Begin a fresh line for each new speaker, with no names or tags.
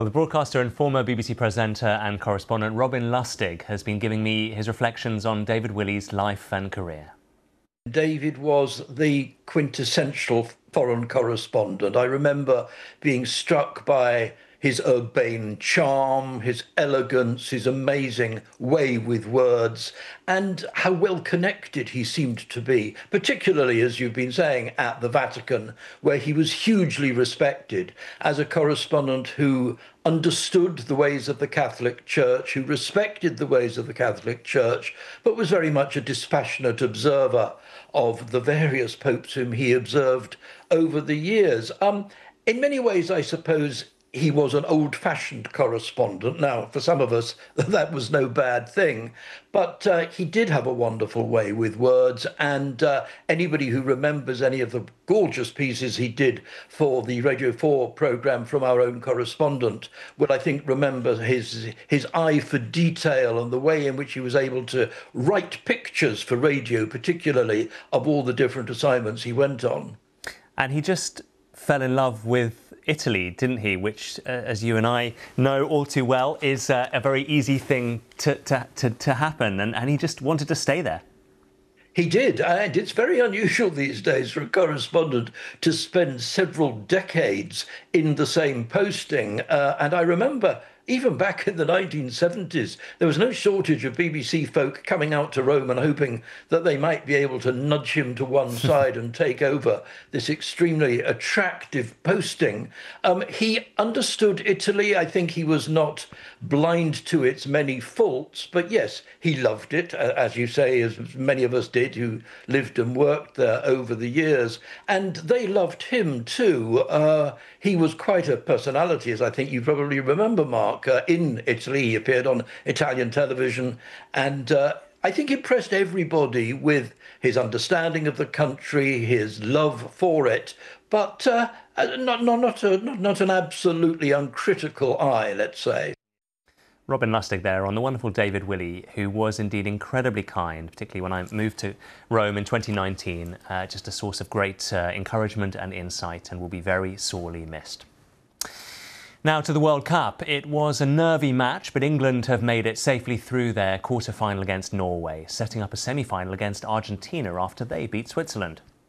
Well, the broadcaster and former BBC presenter and correspondent Robin Lustig has been giving me his reflections on David Willey's life and career.
David was the quintessential foreign correspondent. I remember being struck by his urbane charm, his elegance, his amazing way with words, and how well connected he seemed to be, particularly, as you've been saying, at the Vatican, where he was hugely respected as a correspondent who understood the ways of the Catholic Church, who respected the ways of the Catholic Church, but was very much a dispassionate observer of the various popes whom he observed over the years. In many ways, I suppose, he was an old-fashioned correspondent. Now, for some of us, that was no bad thing, but he did have a wonderful way with words, and anybody who remembers any of the gorgeous pieces he did for the Radio 4 programme from our own correspondent will, I think, remember his eye for detail and the way in which he was able to write pictures for radio, particularly, of all the different assignments he went on. And
he just fell in love with Italy, didn't he? Which, as you and I know all too well, is a very easy thing to happen. And he just wanted to stay there.
He did, and it's very unusual these days for a correspondent to spend several decades in the same posting. And I remember, even back in the 1970s, there was no shortage of BBC folk coming out to Rome and hoping that they might be able to nudge him to one side and take over this extremely attractive posting. He understood Italy. I think he was not blind to its many faults, but yes, he loved it, as you say, as many of us did who lived and worked there over the years. And they loved him too. He was quite a personality, as I think you probably remember, Mark. In Italy, he appeared on Italian television, and I think impressed everybody with his understanding of the country, his love for it, but not an absolutely uncritical eye, let's say.
Robin Lustig there on the wonderful David Willey, who was indeed incredibly kind, particularly when I moved to Rome in 2019. Just a source of great encouragement and insight, and will be very sorely missed. Now to the World Cup. It was a nervy match, but England have made it safely through their quarter-final against Norway, setting up a semi-final against Argentina after they beat Switzerland.